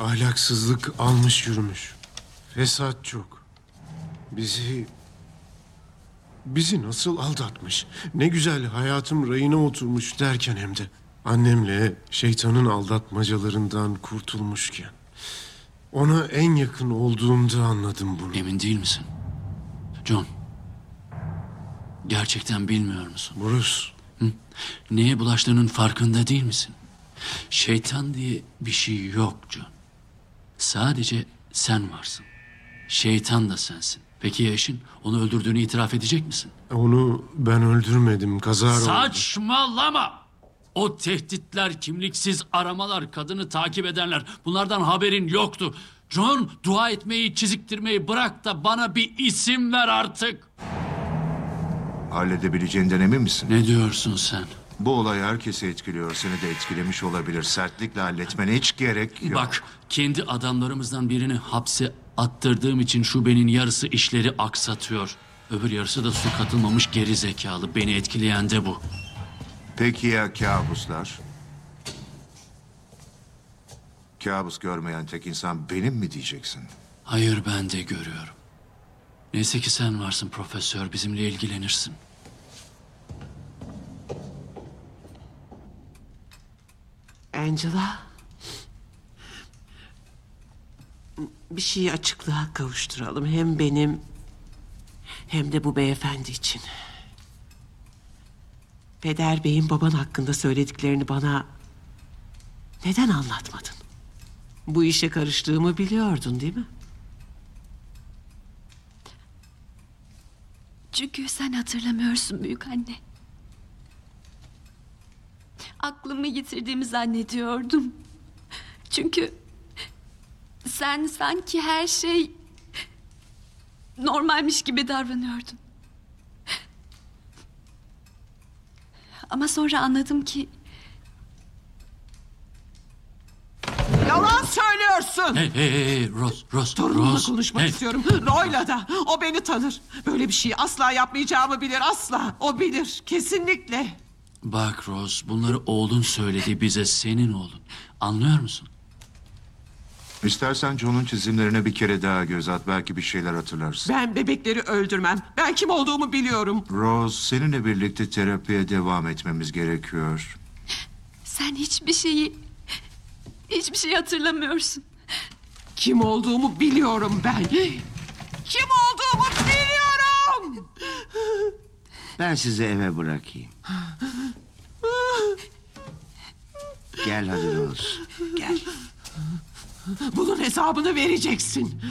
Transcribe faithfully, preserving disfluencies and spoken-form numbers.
Ahlaksızlık almış yürümüş. Fesat çok. Bizi... Bizi nasıl aldatmış. Ne güzel hayatım rayına oturmuş derken hem de. Annemle şeytanın aldatmacalarından kurtulmuşken. Ona en yakın olduğumda anladım bunu. Emin değil misin? John. Gerçekten bilmiyor musun? Bruce. Hı? Neye bulaştığının farkında değil misin? Şeytan diye bir şey yok John. Sadece sen varsın. Şeytan da sensin. Peki ya eşin? Onu öldürdüğünü itiraf edecek misin? Onu ben öldürmedim. Kazara oldu. Saçmalama! O tehditler, kimliksiz aramalar, kadını takip edenler, bunlardan haberin yoktu. John, dua etmeyi, çiziktirmeyi bırak da bana bir isim ver artık. Halledebileceğinden emin misin? Ne diyorsun sen? Bu olay herkesi etkiliyor. Seni de etkilemiş olabilir. Sertlikle halletmene hiç gerek yok. Bak, kendi adamlarımızdan birini hapse attırdığım için şubenin yarısı işleri aksatıyor. Öbür yarısı da su katılmamış geri zekalı. Beni etkileyen de bu. Peki ya kabuslar? Kabus görmeyen tek insan benim mi diyeceksin? Hayır, ben de görüyorum. Neyse ki sen varsın profesör, bizimle ilgilenirsin. Angela. Bir şeyi açıklığa kavuşturalım. Hem benim hem de bu beyefendi için. Peder Bey'in baban hakkında söylediklerini bana neden anlatmadın? Bu işe karıştığımı biliyordun değil mi? Çünkü sen hatırlamıyorsun büyük anne. Aklımı yitirdiğimi zannediyordum. Çünkü sen sanki her şey normalmiş gibi davranıyordun. Ama sonra anladım ki Yalan söylüyorsun. Hey hey hey, hey Rose, Rose, Torunumla Rose. konuşmak Hey. istiyorum. Roy'la da. O beni tanır. Böyle bir şeyi asla yapmayacağımı bilir. Asla. O bilir. Kesinlikle. Bak Rose, bunları oğlun söyledi bize, senin oğlun. Anlıyor musun? İstersen John'un çizimlerine bir kere daha göz at. Belki bir şeyler hatırlarsın. Ben bebekleri öldürmem. Ben kim olduğumu biliyorum. Rose, seninle birlikte terapiye devam etmemiz gerekiyor. sen hiçbir şeyi, hiçbir şey hatırlamıyorsun. Kim olduğumu biliyorum ben. Kim olduğumu biliyorum. Ben sizi eve bırakayım. Gel hadi Rose. Gel. Bunun hesabını vereceksin.